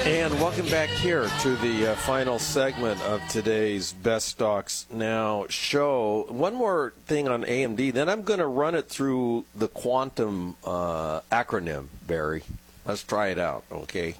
And welcome back here to the final segment of today's Best Stocks Now show. One more thing on AMD, then I'm going to run it through the quantum acronym, Barry. Let's try it out, okay?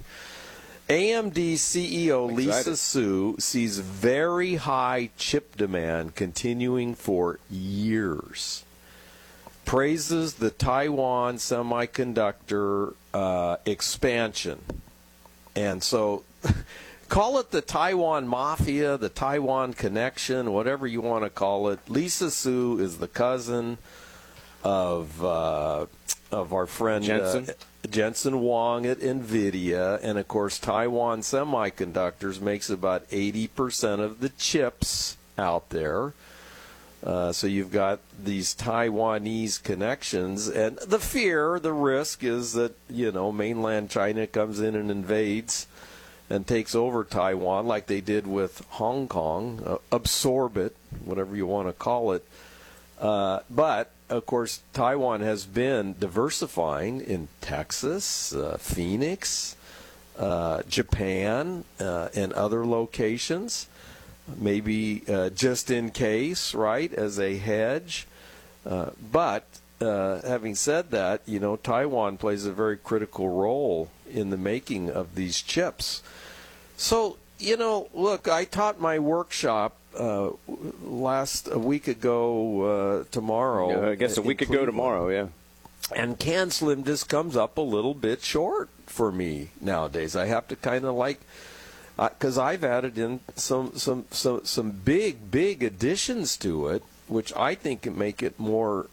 AMD CEO Lisa Su sees very high chip demand continuing for years. Praises the Taiwan semiconductor expansion. And so call it the Taiwan Mafia, the Taiwan Connection, whatever you want to call it. Lisa Su is the cousin of our friend Jensen Huang at NVIDIA. And, of course, Taiwan Semiconductors makes about 80% of the chips out there. So you've got these Taiwanese connections, and the fear, the risk is that, mainland China comes in and invades and takes over Taiwan like they did with Hong Kong, absorb it, whatever you want to call it. But, of course, Taiwan has been diversifying in Texas, Phoenix, Japan, and other locations. Maybe just in case, right, as a hedge. But having said that, Taiwan plays a very critical role in the making of these chips. So, look, I taught my workshop a week ago tomorrow. I guess a week ago tomorrow, yeah. And CanSlim just comes up a little bit short for me nowadays. I have to kind of because I've added in some big additions to it, which I think can make it more,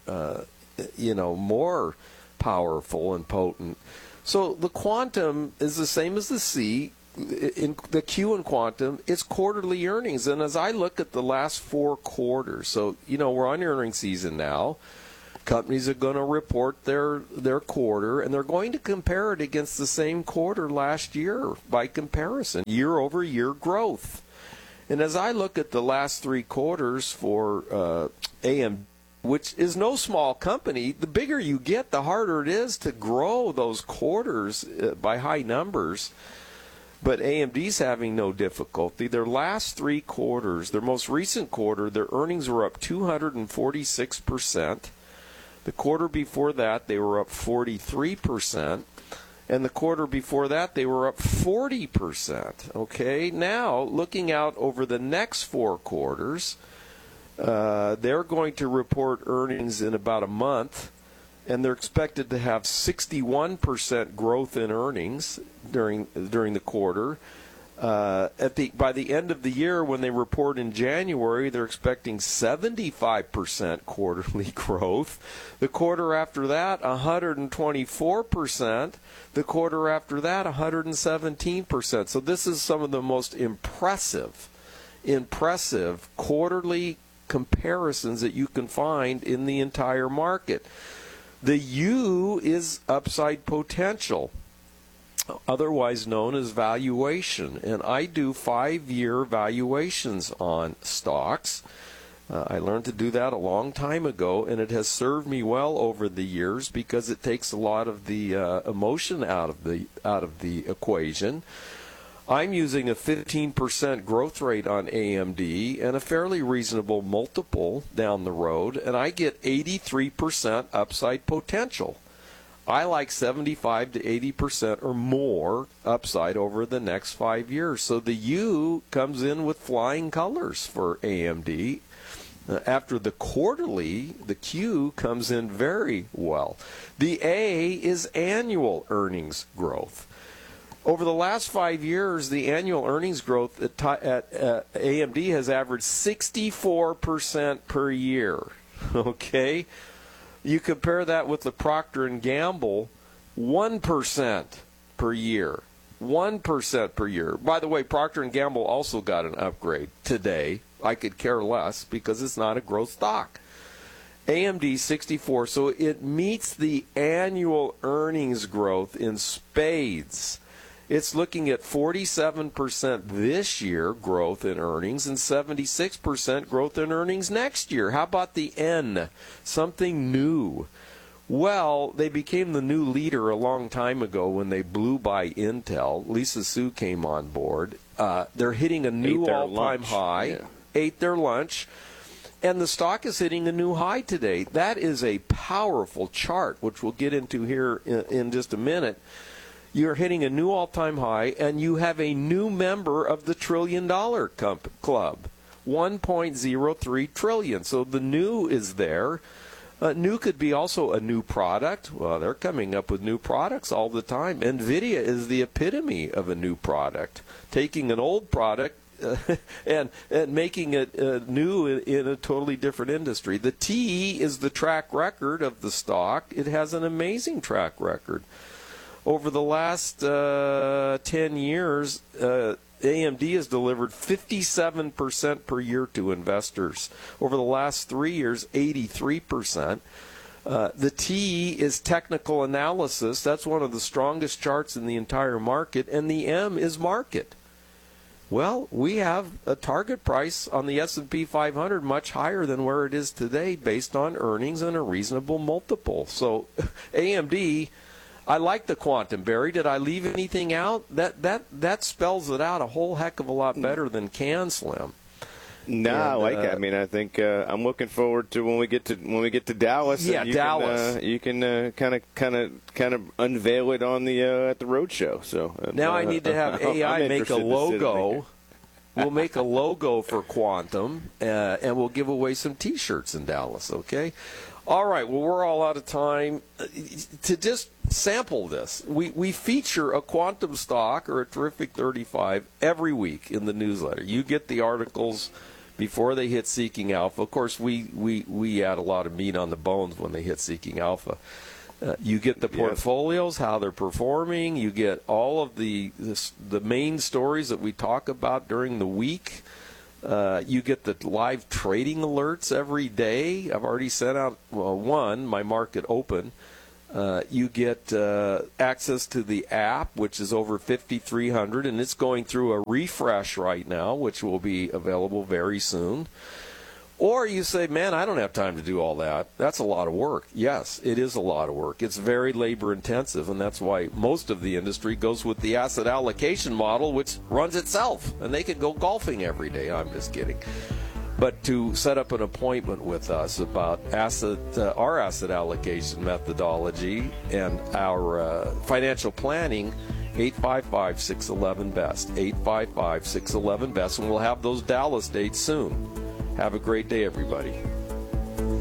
more powerful and potent. So the quantum is the same as the C. In the Q in quantum, it's quarterly earnings. And as I look at the last 4 quarters, so, we're on earnings season now. Companies are going to report their quarter, and they're going to compare it against the same quarter last year by comparison, year-over-year growth. And as I look at the last 3 quarters for AMD, which is no small company, the bigger you get, the harder it is to grow those quarters by high numbers. But AMD's having no difficulty. Their last 3 quarters, their most recent quarter, their earnings were up 246%. The quarter before that, they were up 43%. And the quarter before that, they were up 40%. Okay, now looking out over the next 4 quarters, they're going to report earnings in about a month, and they're expected to have 61% growth in earnings during the quarter. By the end of the year, when they report in January, they're expecting 75% quarterly growth. The quarter after that, 124%. The quarter after that, 117%. So this is some of the most impressive quarterly comparisons that you can find in the entire market. The U is upside potential, otherwise known as valuation. And I do 5-year valuations on stocks. I learned to do that a long time ago, and it has served me well over the years because it takes a lot of the emotion out of the equation. I'm using a 15% growth rate on AMD and a fairly reasonable multiple down the road, and I get 83% upside potential. I like 75 to 80% or more upside over the next 5 years. So the U comes in with flying colors for AMD. After the quarterly, the Q comes in very well. The A is annual earnings growth. Over the last 5 years, the annual earnings growth at AMD has averaged 64% per year. Okay? You compare that with the Procter & Gamble, 1% per year. 1% per year. By the way, Procter & Gamble also got an upgrade today. I could care less because it's not a growth stock. AMD 64, so it meets the annual earnings growth in spades. It's looking at 47% this year growth in earnings and 76% growth in earnings next year. How about the N? Something new. Well, they became the new leader a long time ago when they blew by Intel. Lisa Su came on board. They're hitting a new all-time high. Yeah. Ate their lunch. And the stock is hitting a new high today. That is a powerful chart, which we'll get into here in just a minute. You're hitting a new all-time high, and you have a new member of the $1 trillion club. 1.03 trillion. So the new is there. New could be also a new product. Well, they're coming up with new products all the time. NVIDIA is the epitome of a new product, taking an old product and making it new in a totally different industry. The T is the track record of the stock. It has an amazing track record. Over the last 10 years, AMD has delivered 57% per year to investors. Over the last 3 years, 83%. The T is technical analysis. That's one of the strongest charts in the entire market. And the M is market. Well, we have a target price on the S&P 500 much higher than where it is today based on earnings and a reasonable multiple. So AMD... I like the quantum, Barry. Did I leave anything out? That spells it out a whole heck of a lot better than CanSlim. No, I like it. I mean, I think I'm looking forward to when we get to Dallas. Yeah, Dallas. You can kind of unveil it on the at the roadshow. So now I need to have AI make a logo. We'll make a logo for Quantum, and we'll give away some T-shirts in Dallas. Okay. All right, well, we're all out of time. To just sample this, we feature a quantum stock or a Terrific 35 every week in the newsletter. You get the articles before they hit Seeking Alpha. Of course, we add a lot of meat on the bones when they hit Seeking Alpha. You get the portfolios, how they're performing. You get all of the main stories that we talk about during the week. You get the live trading alerts every day. I've already sent out one, my market open. You get access to the app, which is over 5,300, and it's going through a refresh right now, which will be available very soon. Or you say, man, I don't have time to do all that. That's a lot of work. Yes, it is a lot of work. It's very labor intensive, and that's why most of the industry goes with the asset allocation model, which runs itself, and they can go golfing every day. I'm just kidding. But to set up an appointment with us about our asset allocation methodology and our financial planning, 855-611-BEST, 855-611-BEST, and we'll have those Dallas dates soon. Have a great day, everybody.